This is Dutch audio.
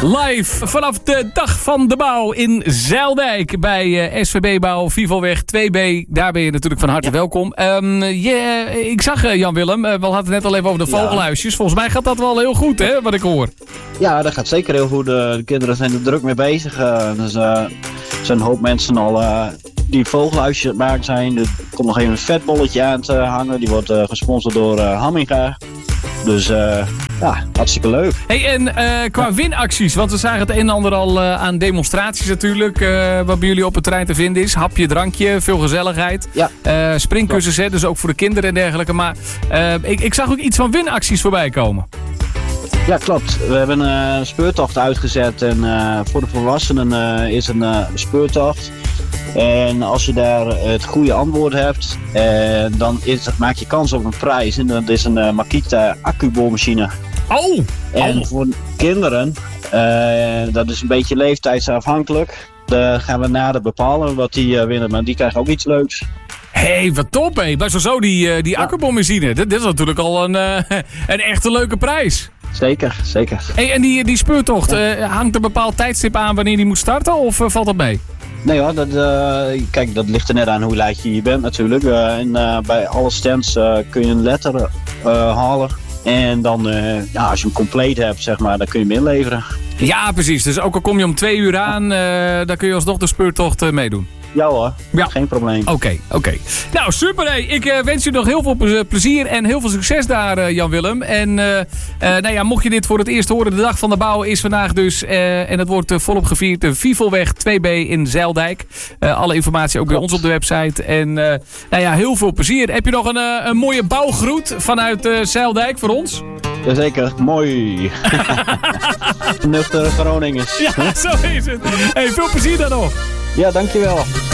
Live vanaf de dag van de bouw in Zijldijk bij SVB Bouw, Vivalweg 2B. Daar ben je natuurlijk van harte welkom. Ik zag Jan-Willem, we hadden het net al even over de vogelhuisjes. Volgens mij gaat dat wel heel goed, hè, wat ik hoor. Ja, dat gaat zeker heel goed. De kinderen zijn er druk mee bezig. Dus er zijn een hoop mensen al die vogelhuisjes aan het maken zijn. Er komt nog even een vetbolletje aan te hangen. Die wordt gesponsord door Hamminga. Dus hartstikke leuk. Hey, en qua winacties, want we zagen het een en ander al aan demonstraties natuurlijk. Wat bij jullie op het terrein te vinden is. Hapje, drankje, veel gezelligheid. Ja. Springkussens, hè, dus ook voor de kinderen en dergelijke. Maar ik zag ook iets van winacties voorbij komen. Ja, klopt. We hebben een speurtocht uitgezet. En voor de volwassenen is een speurtocht. En als je daar het goede antwoord hebt, dan maak je kans op een prijs. En dat is een Makita accuboormachine. Oh! En voor kinderen, dat is een beetje leeftijdsafhankelijk. Daar gaan we nader bepalen wat die winnen. Maar die krijgen ook iets leuks. Hé, wat top hé. Maar zo die accuboormachine. Dit is natuurlijk al een echte leuke prijs. Zeker, zeker. Hey, en die speurtocht, hangt er een bepaald tijdstip aan wanneer die moet starten? Of valt dat mee? Nee hoor, kijk, dat ligt er net aan hoe laat je hier bent natuurlijk. Bij alle stands kun je een letter halen. En dan, als je hem compleet hebt, zeg maar, dan kun je hem inleveren. Ja, precies. Dus ook al kom je om 2 uur aan, dan kun je alsnog de speurtocht meedoen. Ja hoor, geen probleem. Oké. Nou, super hé. Ik wens je nog heel veel plezier en heel veel succes daar, Jan-Willem. En mocht je dit voor het eerst horen, de dag van de bouw is vandaag dus. En het wordt volop gevierd, de Vivalweg 2B in Zijldijk. Alle informatie ook bij ons op de website. En heel veel plezier. Heb je nog een mooie bouwgroet vanuit Zijldijk voor ons? Jazeker, mooi. Nuchtere Groningers. Ja, zo is het. Hey, veel plezier dan nog. Ja, dankjewel.